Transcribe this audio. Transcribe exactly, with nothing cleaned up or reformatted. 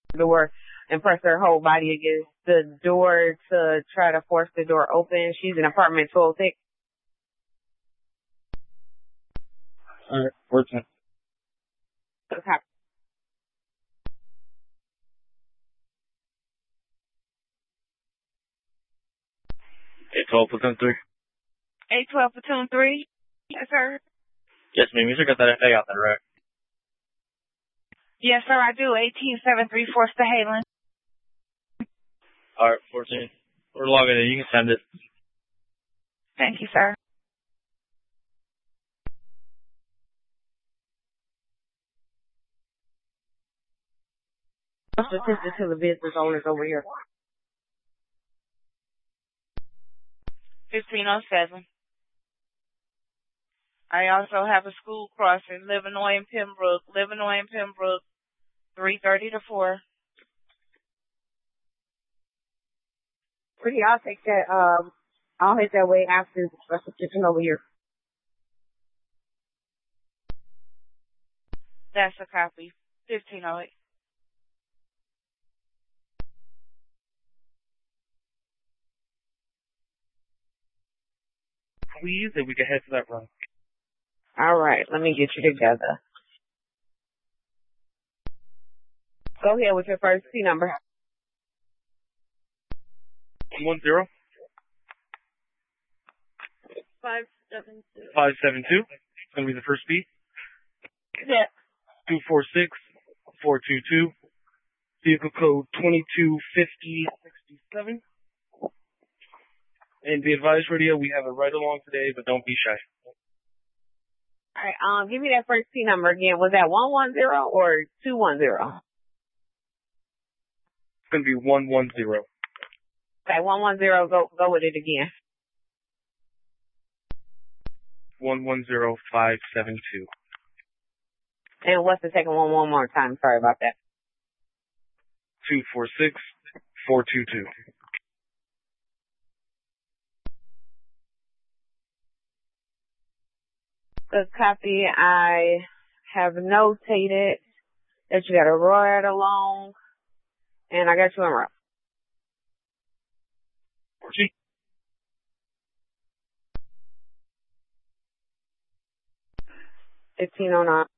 door and press her whole body against the door to try to force the door open. She's in apartment twelve six. All right, four ten. Okay. eight twelve, platoon three. eight twelve platoon three. Yes, sir. Yes, ma'am. You still got that F A out there, right? Yes, sir, I do. eighteen seven three four Stahalin. All right, fourteen. We're logging in. You can send it. Thank you, sir. Assistant to the business owners over here. fifteen oh seven. I also have a school crossing, Livernois and Pembroke, Livernois and Pembroke, three thirty to four. Pretty, I'll take that, um, I'll hit that way after the special kitchen over here. That's a copy. fifteen oh eight. Please, if we can head to that run. All right, let me get you together. Go ahead with your first C number. one zero. Five seven two. five seven two. It's going to be the first beat. Yeah. two four six four two two. Vehicle code twenty-two fifty sixty-seven. And be advised, radio, we have a ride along today, but don't be shy. All right, um, give me that first C number again. Was that one one zero or two one zero? It's going to be one one zero. Okay, one one zero, go, go with it again. one one zero five seven two. And what's the second one one more time? Sorry about that. two four six four two two. Good copy. I have notated that you got a ride along, and I got you in route. fifteen oh nine.